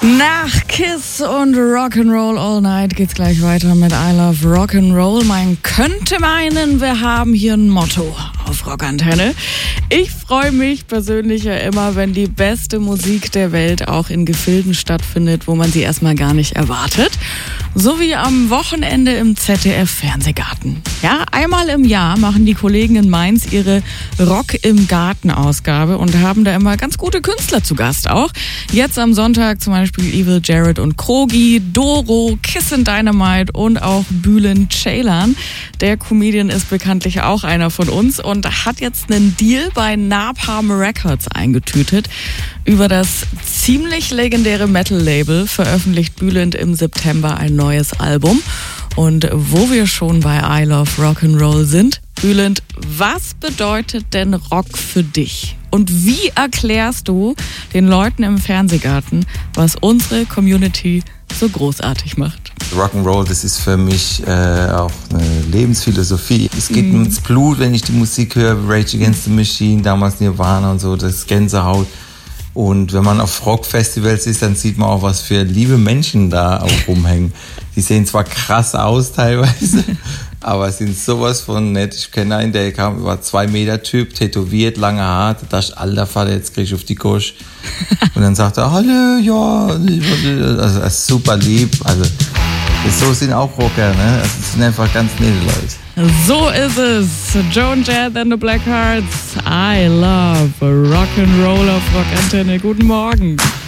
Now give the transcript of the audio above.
Nach Kiss und Rock'n'Roll All Night geht's gleich weiter mit I Love Rock'n'Roll. Man könnte meinen, wir haben hier ein Motto auf Rockantenne. Ich freue mich persönlich ja immer, wenn die beste Musik der Welt auch in Gefilden stattfindet, wo man sie erstmal gar nicht erwartet. So wie am Wochenende im ZDF-Fernsehgarten. Ja, einmal im Jahr machen die Kollegen in Mainz ihre Rock im Garten-Ausgabe und haben da immer ganz gute Künstler zu Gast auch. Jetzt am Sonntag zum Beispiel Evil Jared und Krogi, Doro, Kiss and Dynamite und auch Bülent Ceylan. Der Comedian ist bekanntlich auch einer von uns und hat jetzt einen Deal bei Napalm Records eingetütet. Über das ziemlich legendäre Metal-Label veröffentlicht Bülent im September ein neues Album. Und wo wir schon bei I Love Rock'n'Roll sind, Bülent, was bedeutet denn Rock für dich? Und wie erklärst du den Leuten im Fernsehgarten, was unsere Community so großartig macht? Rock'n'Roll, das ist für mich auch eine Lebensphilosophie. Es geht mir ins Blut, wenn ich die Musik höre, Rage Against the Machine, damals Nirvana und so, das Gänsehaut. Und wenn man auf Rockfestivals ist, dann sieht man auch, was für liebe Menschen da auch rumhängen. Die sehen zwar krass aus teilweise, aber sind sowas von nett. Ich kenne einen, der war 2 Meter Typ, tätowiert, lange Haare. Da dachte ich, alter Vater, jetzt krieg ich auf die Gosch. Und dann sagt er, hallo, ja, also super lieb. Also so sind auch Rocker, ne? Also, das sind einfach ganz nette Leute. So ist es. Joan Jett and the Blackhearts. I love Rock'n'Roll auf Rockantenne. Guten Morgen.